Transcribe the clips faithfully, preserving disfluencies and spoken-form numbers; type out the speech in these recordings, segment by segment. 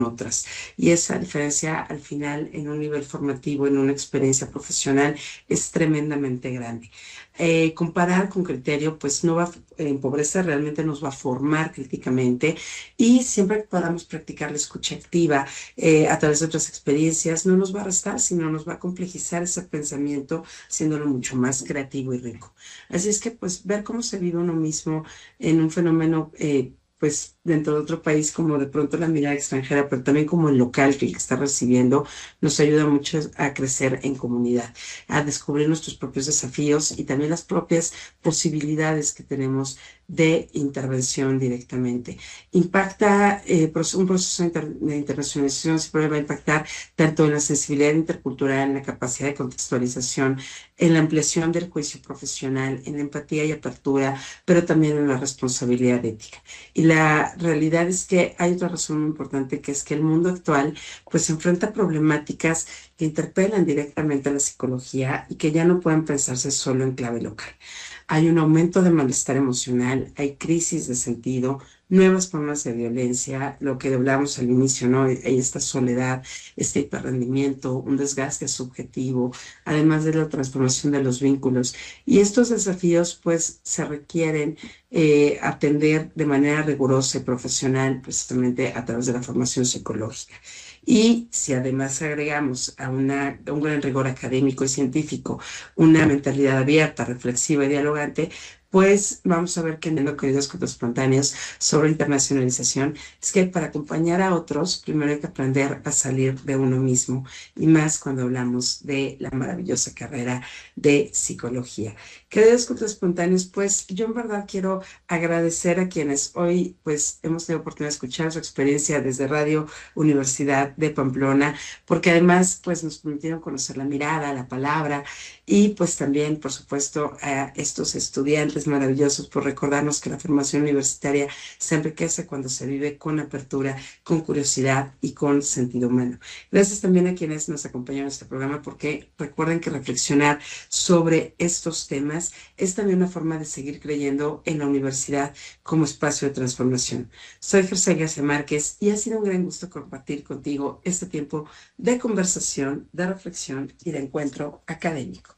otras. Y esa diferencia al final en un nivel formativo, en una experiencia profesional, es tremendamente grande. Eh, comparar con criterio, pues no va a empobrecer, realmente nos va a formar críticamente y siempre que podamos practicar la escucha activa eh, a través de otras experiencias, no nos va a restar, sino nos va a complejizar ese pensamiento, haciéndolo mucho más creativo y rico. Así es que, pues, ver cómo se vive uno mismo en un fenómeno eh, pues dentro de otro país, como de pronto la mirada extranjera, pero también como el local que el que está recibiendo, nos ayuda mucho a crecer en comunidad, a descubrir nuestros propios desafíos y también las propias posibilidades que tenemos de intervención directamente. Impacta eh, un proceso de, inter de internacionalización, siempre va a impactar tanto en la sensibilidad intercultural, en la capacidad de contextualización, en la ampliación del juicio profesional, en la empatía y apertura, pero también en la responsabilidad ética. Y la realidad es que hay otra razón muy importante, que es que el mundo actual pues enfrenta problemáticas que interpelan directamente a la psicología y que ya no pueden pensarse solo en clave local. Hay un aumento de malestar emocional, hay crisis de sentido, nuevas formas de violencia, lo que hablamos al inicio, ¿no? Hay esta soledad, este hiperrendimiento, un desgaste subjetivo, además de la transformación de los vínculos. Y estos desafíos, pues, se requieren eh, atender de manera rigurosa y profesional, precisamente a través de la formación psicológica. Y si además agregamos a, una, a un gran rigor académico y científico una mentalidad abierta, reflexiva y dialogante, pues vamos a ver que en Queridos Cuentos Espontáneos sobre internacionalización es que para acompañar a otros, primero hay que aprender a salir de uno mismo, y más cuando hablamos de la maravillosa carrera de psicología. Queridos Cuentos Espontáneos, pues yo en verdad quiero agradecer a quienes hoy pues hemos tenido oportunidad de escuchar su experiencia desde Radio Universidad de Pamplona, porque además pues nos permitieron conocer la mirada, la palabra, y pues también, por supuesto, a estos estudiantes maravillosos por recordarnos que la formación universitaria se enriquece cuando se vive con apertura, con curiosidad y con sentido humano. Gracias también a quienes nos acompañaron en este programa, porque recuerden que reflexionar sobre estos temas es también una forma de seguir creyendo en la universidad como espacio de transformación. Soy Jersey García Márquez y ha sido un gran gusto compartir contigo este tiempo de conversación, de reflexión y de encuentro académico.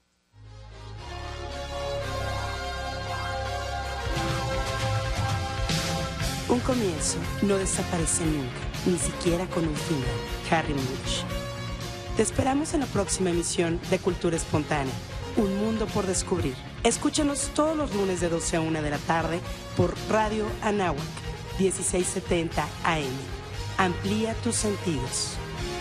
Un comienzo no desaparece nunca, ni siquiera con un final. Harry Mulisch. Te esperamos en la próxima emisión de Cultura Espontánea, un mundo por descubrir. Escúchanos todos los lunes de doce a una de la tarde por Radio Anáhuac, dieciséis setenta A M. Amplía tus sentidos.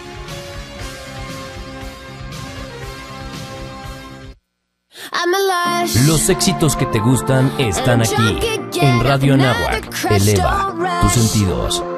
Los éxitos que te gustan están aquí, en Radio Anáhuac. Eleva tus sentidos.